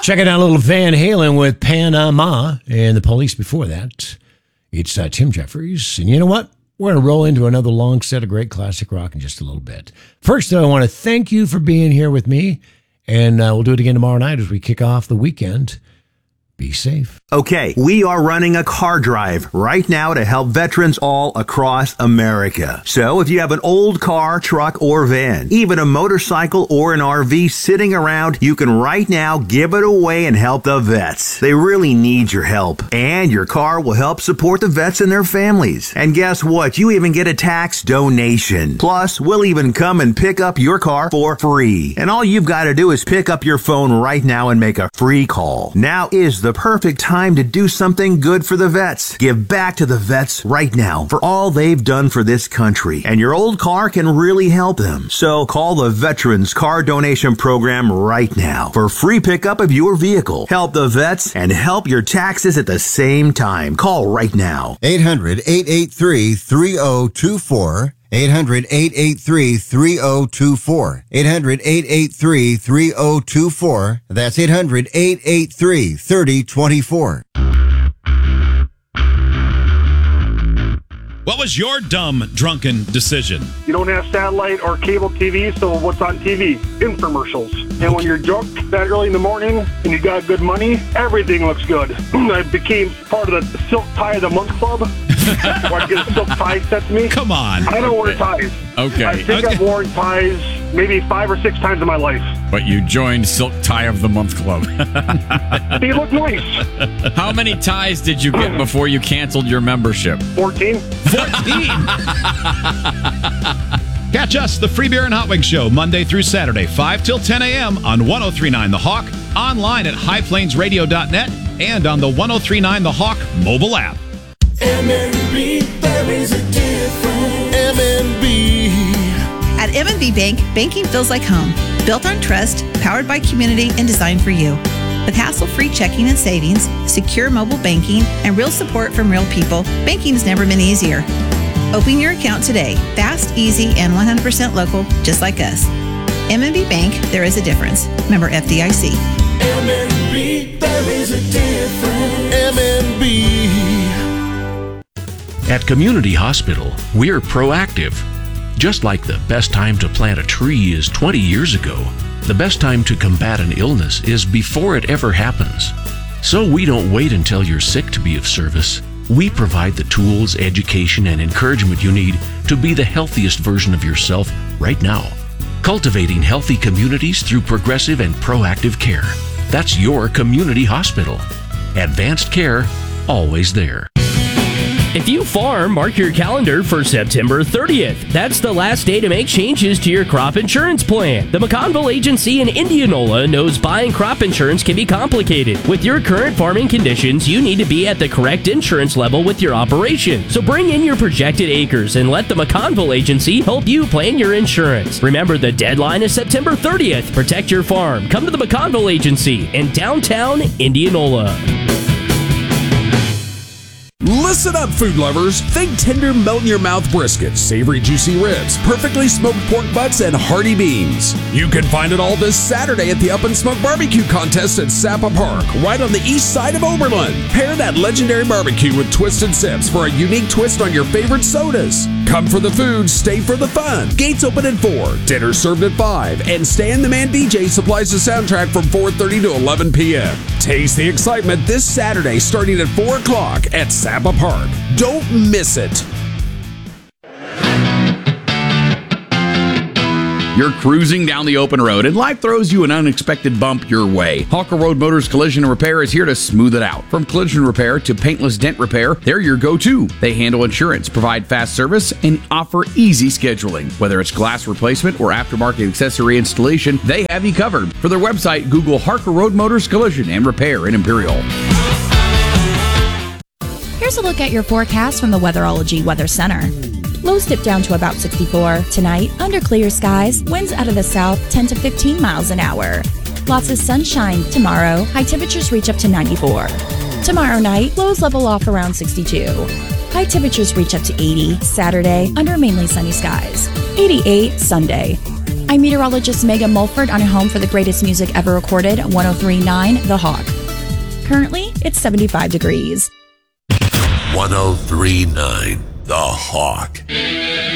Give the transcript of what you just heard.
Checking out a little Van Halen with Panama and the Police before that. It's Tim Jeffries. And you know what? We're going to roll into another long set of great classic rock in just a little bit. First, though, I want to thank you for being here with me. And we'll do it again tomorrow night as we kick off the weekend. Be safe. Okay, we are running a car drive right now to help veterans all across America. So if you have an old car, truck, or van, even a motorcycle or an RV sitting around, you can right now give it away and help the vets. They really need your help. And your car will help support the vets and their families. And guess what? You even get a tax donation. Plus, we'll even come and pick up your car for free. And all you've got to do is pick up your phone right now and make a free call. Now is the perfect time to do something good for the vets. Give back to the vets right now for all they've done for this country. And your old car can really help them. So call the Veterans Car Donation Program right now for free pickup of your vehicle. Help the vets and help your taxes at the same time. Call right now. 800-883-3024. 800-883-3024. 800-883-3024. That's 800-883-3024. What was your dumb, drunken decision? You don't have satellite or cable TV, so what's on TV? Infomercials. And when you're drunk that early in the morning and you got good money, everything looks good. I became part of the Silk Tie of the Month Club. Where I get a silk tie set to me. Come on. I don't wear ties. Okay. I think I've worn ties maybe 5 or 6 times in my life. But you joined Silk Tie of the Month Club. They look nice. How many ties did you get before you canceled your membership? 14. 14! Catch us, the Free Beer and Hot Wings Show, Monday through Saturday, 5 till 10 a.m. on 103.9 The Hawk, online at highplains.radio.net, and on the 103.9 The Hawk mobile app. MNB, there is a difference. MNB. At M&B Bank, banking feels like home. Built on trust, powered by community, and designed for you. With hassle-free checking and savings, secure mobile banking, and real support from real people, banking's never been easier. Open your account today. Fast, easy, and 100% local, just like us. M&B Bank, there is a difference. Member FDIC. MNB, there is a difference. MNB. At Community Hospital, we're proactive. Just like the best time to plant a tree is 20 years ago, the best time to combat an illness is before it ever happens. So we don't wait until you're sick to be of service. We provide the tools, education, and encouragement you need to be the healthiest version of yourself right now. Cultivating healthy communities through progressive and proactive care. That's your Community Hospital. Advanced care, always there. If you farm, mark your calendar for September 30th. That's the last day to make changes to your crop insurance plan. The McConville Agency in Indianola knows buying crop insurance can be complicated. With your current farming conditions, you need to be at the correct insurance level with your operation. So bring in your projected acres and let the McConville Agency help you plan your insurance. Remember, the deadline is September 30th. Protect your farm. Come to the McConville Agency in downtown Indianola. Listen up, food lovers. Think tender, melt-in-your-mouth briskets, savory, juicy ribs, perfectly smoked pork butts, and hearty beans. You can find it all this Saturday at the Up and Smoke Barbecue Contest at Sapa Park, right on the east side of Oberlin. Pair that legendary barbecue with Twisted Sips for a unique twist on your favorite sodas. Come for the food, stay for the fun. Gates open at 4, dinner served at 5, and Stan the Man DJ supplies the soundtrack from 4:30 to 11 p.m. Taste the excitement this Saturday starting at 4 o'clock at Sapa Park. Don't miss it. You're cruising down the open road and life throws you an unexpected bump your way. Hawker Road Motors Collision and Repair is here to smooth it out. From collision repair to paintless dent repair, they're your go-to. They handle insurance, provide fast service, and offer easy scheduling. Whether it's glass replacement or aftermarket accessory installation, they have you covered. For their website, Google Harker Road Motors Collision and Repair in Imperial. Here's a look at your forecast from the Weatherology Weather Center. Lows dip down to about 64. Tonight, under clear skies, winds out of the south 10 to 15 miles an hour. Lots of sunshine. Tomorrow, high temperatures reach up to 94. Tomorrow night, lows level off around 62. High temperatures reach up to 80. Saturday, under mainly sunny skies. 88 Sunday. I'm meteorologist Megan Mulford on a home for the greatest music ever recorded, 103.9 The Hawk. Currently, it's 75 degrees. 103.9 The Hawk.